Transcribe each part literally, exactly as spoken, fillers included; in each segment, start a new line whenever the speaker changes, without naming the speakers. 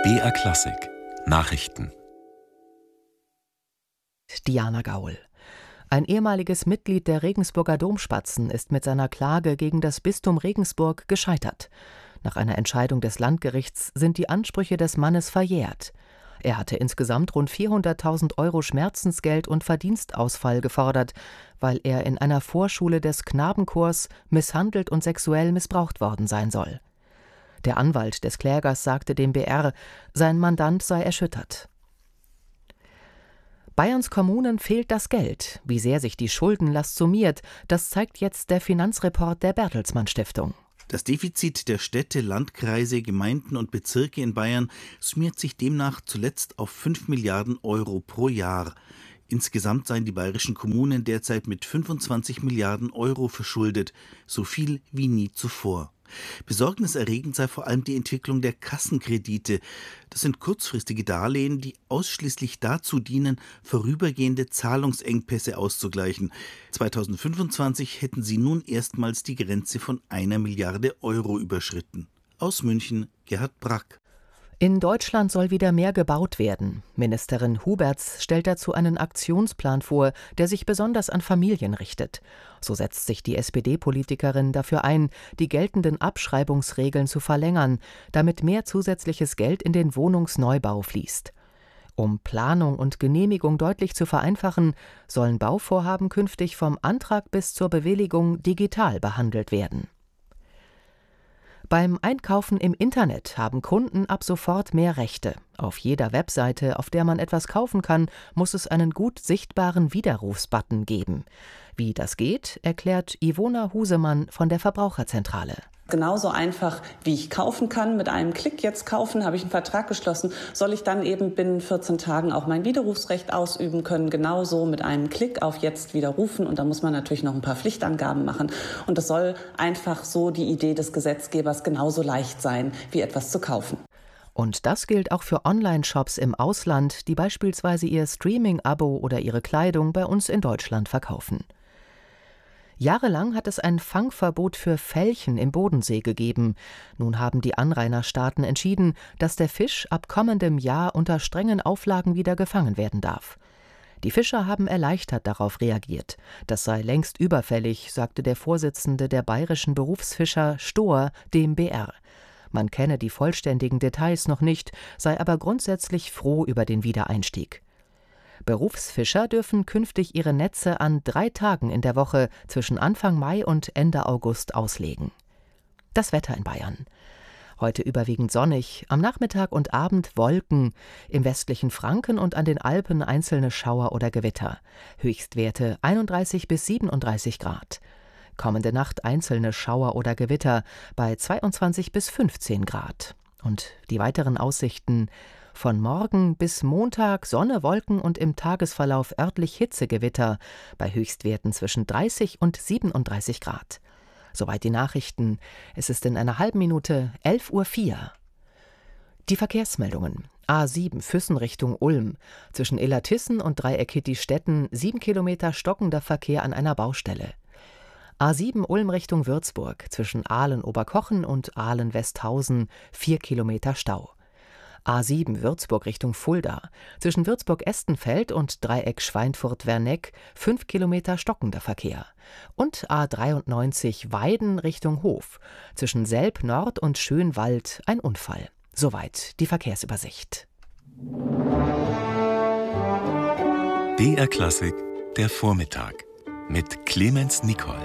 B R Klassik Nachrichten.
Diana Gaul. Ein ehemaliges Mitglied der Regensburger Domspatzen ist mit seiner Klage gegen das Bistum Regensburg gescheitert. Nach einer Entscheidung des Landgerichts sind die Ansprüche des Mannes verjährt. Er hatte insgesamt rund vierhunderttausend Euro Schmerzensgeld und Verdienstausfall gefordert, weil er in einer Vorschule des Knabenchors misshandelt und sexuell missbraucht worden sein soll. Der Anwalt des Klägers sagte dem B R, sein Mandant sei erschüttert. Bayerns Kommunen fehlt das Geld. Wie sehr sich die Schuldenlast summiert, das zeigt jetzt der Finanzreport der Bertelsmann Stiftung.
Das Defizit der Städte, Landkreise, Gemeinden und Bezirke in Bayern summiert sich demnach zuletzt auf fünf Milliarden Euro pro Jahr. Insgesamt seien die bayerischen Kommunen derzeit mit fünfundzwanzig Milliarden Euro verschuldet, so viel wie nie zuvor. Besorgniserregend sei vor allem die Entwicklung der Kassenkredite. Das sind kurzfristige Darlehen, die ausschließlich dazu dienen, vorübergehende Zahlungsengpässe auszugleichen. zweitausendfünfundzwanzig hätten sie nun erstmals die Grenze von einer Milliarde Euro überschritten. Aus München, Gerhard Brack.
In Deutschland soll wieder mehr gebaut werden. Ministerin Huberts stellt dazu einen Aktionsplan vor, der sich besonders an Familien richtet. So setzt sich die S P D-Politikerin dafür ein, die geltenden Abschreibungsregeln zu verlängern, damit mehr zusätzliches Geld in den Wohnungsneubau fließt. Um Planung und Genehmigung deutlich zu vereinfachen, sollen Bauvorhaben künftig vom Antrag bis zur Bewilligung digital behandelt werden. Beim Einkaufen im Internet haben Kunden ab sofort mehr Rechte. Auf jeder Webseite, auf der man etwas kaufen kann, muss es einen gut sichtbaren Widerrufsbutton geben. Wie das geht, erklärt Ivona Husemann von der Verbraucherzentrale.
Genauso einfach, wie ich kaufen kann, mit einem Klick jetzt kaufen, habe ich einen Vertrag geschlossen, soll ich dann eben binnen vierzehn Tagen auch mein Widerrufsrecht ausüben können, genauso mit einem Klick auf jetzt widerrufen, und da muss man natürlich noch ein paar Pflichtangaben machen, und das soll einfach so die Idee des Gesetzgebers genauso leicht sein, wie etwas zu kaufen.
Und das gilt auch für Online-Shops im Ausland, die beispielsweise ihr Streaming-Abo oder ihre Kleidung bei uns in Deutschland verkaufen. Jahrelang hat es ein Fangverbot für Felchen im Bodensee gegeben. Nun haben die Anrainerstaaten entschieden, dass der Fisch ab kommendem Jahr unter strengen Auflagen wieder gefangen werden darf. Die Fischer haben erleichtert darauf reagiert. Das sei längst überfällig, sagte der Vorsitzende der bayerischen Berufsfischer Stohr dem B R. Man kenne die vollständigen Details noch nicht, sei aber grundsätzlich froh über den Wiedereinstieg. Berufsfischer dürfen künftig ihre Netze an drei Tagen in der Woche zwischen Anfang Mai und Ende August auslegen. Das Wetter in Bayern. Heute überwiegend sonnig, am Nachmittag und Abend Wolken, im westlichen Franken und an den Alpen einzelne Schauer oder Gewitter. Höchstwerte einunddreißig bis siebenunddreißig Grad. Kommende Nacht einzelne Schauer oder Gewitter bei zweiundzwanzig bis fünfzehn Grad. Und die weiteren Aussichten: von morgen bis Montag Sonne, Wolken und im Tagesverlauf örtlich Hitzegewitter bei Höchstwerten zwischen dreißig und siebenunddreißig Grad. Soweit die Nachrichten. Es ist in einer halben Minute elf Uhr vier. Die Verkehrsmeldungen. A sieben Füssen Richtung Ulm. Zwischen Illertissen und Dreieck-Hitti-Stetten sieben Kilometer stockender Verkehr an einer Baustelle. A sieben Ulm Richtung Würzburg. Zwischen Ahlen-Oberkochen und Ahlen-Westhausen vier Kilometer Stau. A sieben Würzburg Richtung Fulda. Zwischen Würzburg-Estenfeld und Dreieck Schweinfurt-Werneck fünf Kilometer stockender Verkehr. Und A dreiundneunzig Weiden Richtung Hof. Zwischen Selb Nord und Schönwald ein Unfall. Soweit die Verkehrsübersicht.
B R Klassik, der Vormittag mit Clemens Nicol.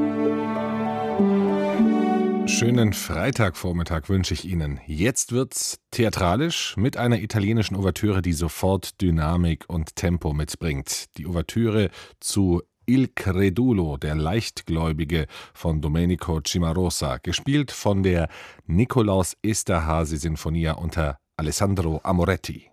Schönen Freitagvormittag wünsche ich Ihnen. Jetzt wird's theatralisch mit einer italienischen Ouvertüre, die sofort Dynamik und Tempo mitbringt. Die Ouvertüre zu Il Credulo, der Leichtgläubige von Domenico Cimarosa, gespielt von der Nikolaus Esterházy Sinfonia unter Alessandro Amoretti.